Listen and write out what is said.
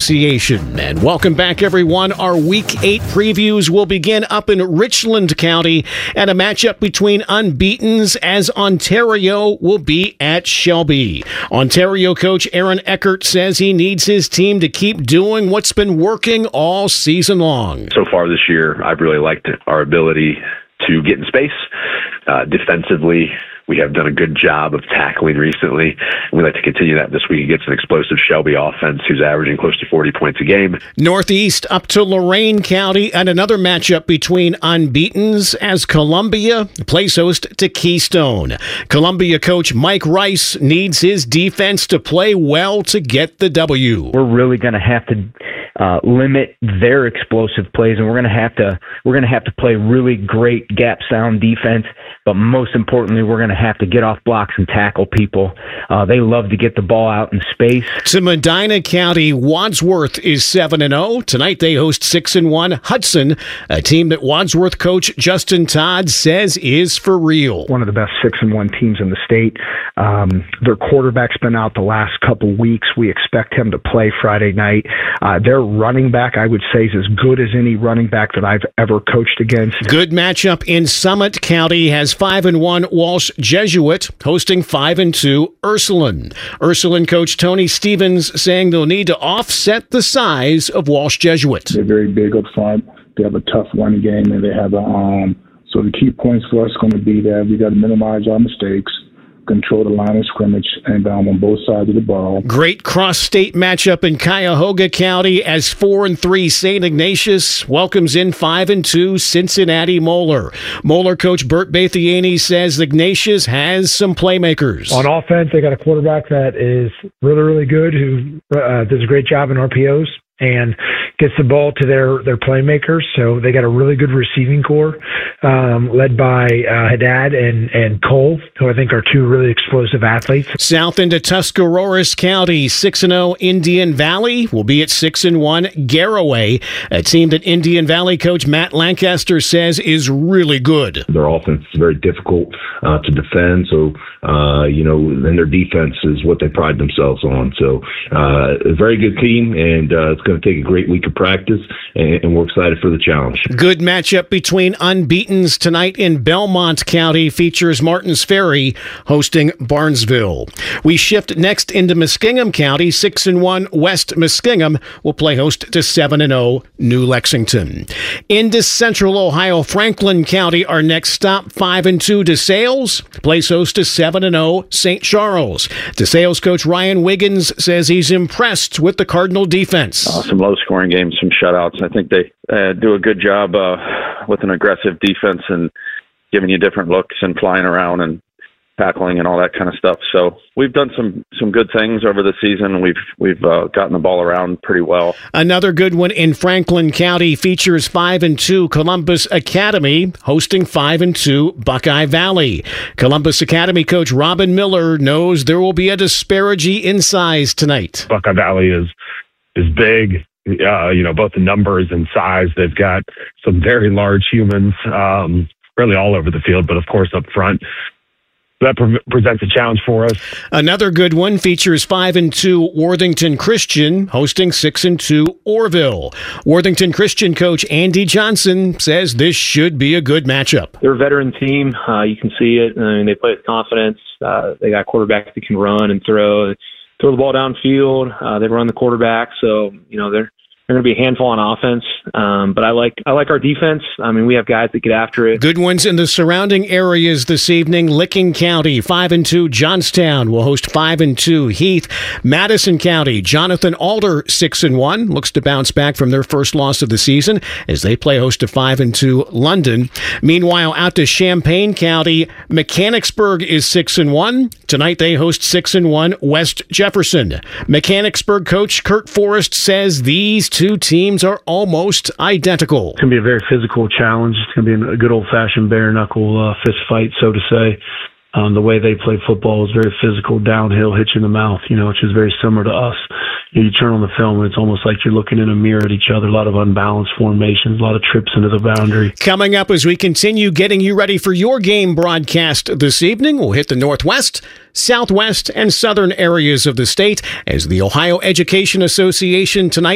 Association. And welcome back, everyone. Our Week 8 previews will begin up in Richland County and a matchup between unbeatens as Ontario will be at Shelby. Ontario coach Aaron Eckert says he needs his team to keep doing what's been working all season long. So far this year, I've really liked our ability to get in space. Defensively, we have done a good job of tackling recently. We'd like to continue that this week against an explosive Shelby offense who's averaging close to 40 points a game. Northeast up to Lorain County and another matchup between unbeatens as Columbia plays host to Keystone. Columbia coach Mike Rice needs his defense to play well to get the W. We're really going to have to limit their explosive plays, and we're going to have to play really great gap sound defense. But most importantly, we're going to have to get off blocks and tackle people. They love to get the ball out in space. To Medina County, Wadsworth is 7-0. Tonight they host 6-1 Hudson, a team that Wadsworth coach Justin Todd says is for real. One of the best 6-1 teams in the state. Their quarterback's been out the last couple weeks. We expect him to play Friday night. Their running back, I would say, is as good as any running back that I've ever coached against. Good matchup in Summit County has 5-1 Walsh Jesuit hosting 5-2 Ursuline. Ursuline coach Tony Stevens saying they'll need to offset the size of Walsh Jesuit. They're very big up front. They have a tough running game, and they have a arm. So the key points for us are going to be that we got to minimize our mistakes, control the line of scrimmage, and on both sides of the ball. Great cross-state matchup in Cuyahoga County as 4-3 St. Ignatius welcomes in 5-2 Cincinnati Moeller. Moeller coach Bert Bathiani says Ignatius has some playmakers. On offense, they got a quarterback that is really, really good who does a great job in RPOs and gets the ball to their playmakers. So they got a really good receiving core led by Haddad and Cole, who I think are two really explosive athletes. South into Tuscarawas County, 6-0 Indian Valley will be at 6-1 Garaway, a team that Indian Valley coach Matt Lancaster says is really good. Their offense is very difficult to defend, so and their defense is what they pride themselves on. So a very good team, and it's going to take a great week of practice, and we're excited for the challenge. Good matchup between unbeatens tonight in Belmont County features Martins Ferry hosting Barnesville. We shift next into Muskingum County. 6-1 West Muskingum will play host to 7-0 New Lexington. Into Central Ohio, Franklin County, our next stop. 5-2 DeSales plays host to 7-0 St. Charles. DeSales coach Ryan Wiggins says he's impressed with the Cardinal defense. Some low-scoring games, some shutouts. I think they do a good job with an aggressive defense and giving you different looks and flying around and tackling and all that kind of stuff. So we've done some good things over the season. We've gotten the ball around pretty well. Another good one in Franklin County features 5-2 Columbus Academy hosting 5-2 Buckeye Valley. Columbus Academy coach Robin Miller knows there will be a disparity in size tonight. Buckeye Valley is big, both the numbers and size. They've got some very large humans, really all over the field, but of course up front. That presents a challenge for us. Another good one features 5-2 Worthington Christian hosting 6-2 Orville. Worthington Christian coach Andy Johnson says this should be a good matchup. They're a veteran team. You can see it. I mean, they play with confidence. They got quarterbacks that can run and throw the ball downfield. They run the quarterback, so they're going to be a handful on offense. But I like our defense. I mean, we have guys that get after it. Good ones in the surrounding areas this evening. Licking County, 5-2 Johnstown will host 5-2 Heath. Madison County, Jonathan Alder, 6-1, looks to bounce back from their first loss of the season as they play host to 5-2 London. Meanwhile, out to Champaign County, Mechanicsburg is 6-1. Tonight they host 6-1 West Jefferson. Mechanicsburg coach Kurt Forrest says these two teams are almost identical. It's going to be a very physical challenge. It's going to be a good old-fashioned bare-knuckle fist fight, so to say. The way they play football is very physical, downhill, hitch in the mouth, which is very similar to us. You turn on the film, and it's almost like you're looking in a mirror at each other. A lot of unbalanced formations, a lot of trips into the boundary. Coming up as we continue getting you ready for your game broadcast this evening, we'll hit the Northwest, Southwest, and Southern areas of the state as the Ohio Education Association tonight